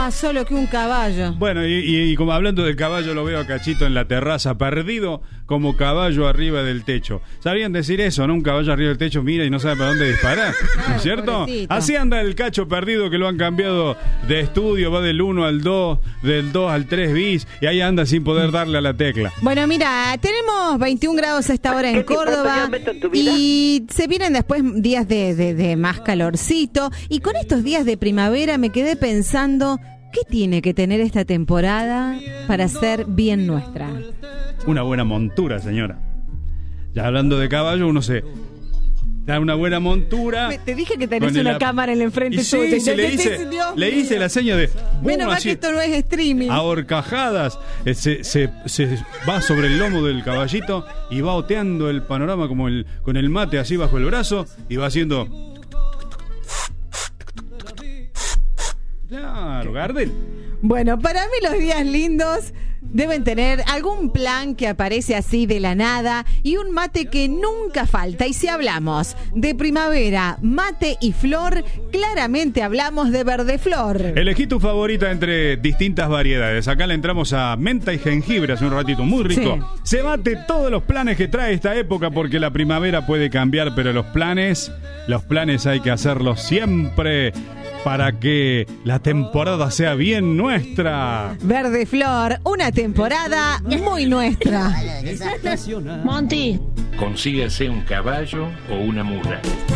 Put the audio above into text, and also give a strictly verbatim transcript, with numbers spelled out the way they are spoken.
Ah, solo que un caballo. Bueno, y, y, y como hablando del caballo, lo veo a Cachito en la terraza, perdido como caballo arriba del techo. ¿Sabrían decir eso, no? Un caballo arriba del techo mira y no sabe para dónde disparar, ¿no es cierto? Pobrecito. Así anda el Cacho perdido, que lo han cambiado de estudio, va del uno al dos, del dos al tres bis, y ahí anda sin poder darle a la tecla. Bueno, mira, tenemos veintiún grados a esta hora en Córdoba y se vienen después días de, de, de más calorcito, y con estos días de primavera me quedé pensando, ¿qué tiene que tener esta temporada para ser bien nuestra? Una buena montura, señora. Ya hablando de caballo, uno se da una buena montura. Me, te dije que tenés con una el, cámara en el frente y sí, tuyo. sí, le hice, le hice la seña de... Menos mal que esto no es streaming. A horcajadas, eh, se, se, se va sobre el lomo del caballito y va oteando el panorama como el, con el mate así bajo el brazo y va haciendo... Claro, Gardel. Bueno, para mí los días lindos deben tener algún plan que aparece así de la nada y un mate que nunca falta. Y si hablamos de primavera, mate y flor, claramente hablamos de verdeflor. Elegí tu favorita entre distintas variedades. Acá le entramos a menta y jengibre hace un ratito, muy rico. Sí. Se bate todos los planes que trae esta época porque la primavera puede cambiar, pero los planes, los planes hay que hacerlos siempre para que la temporada sea bien nuestra. Verdeflor, una temporada muy nuestra. Monty, consíguese un caballo o una mula.